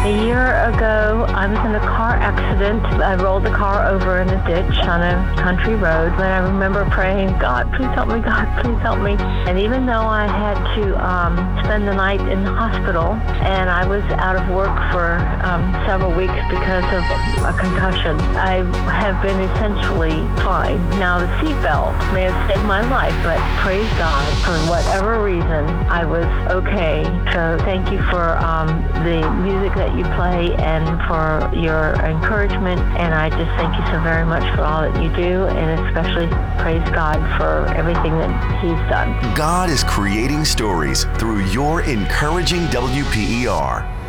A year ago, I was in a car accident. I rolled the car over in a ditch on a country road. And I remember praying, God, please help me, God, please help me. And even though I had to spend the night in the hospital, and I was out of work for several weeks because of a concussion, I have been essentially fine. Now, the seatbelt may have saved my life, but praise God, for whatever reason, I was okay. So thank you for the music that you play and for your encouragement. And I just thank you so very much for all that you do, and especially praise God for everything that He's done. God is creating stories through your encouraging WPER.